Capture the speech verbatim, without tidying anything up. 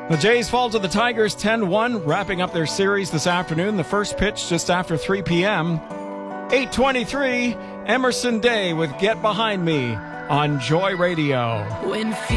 The Jays fall to the Tigers ten one, wrapping up their series this afternoon. The first pitch just after three p.m. eight twenty-three, Emerson Day with Get Behind Me on Joy Radio. When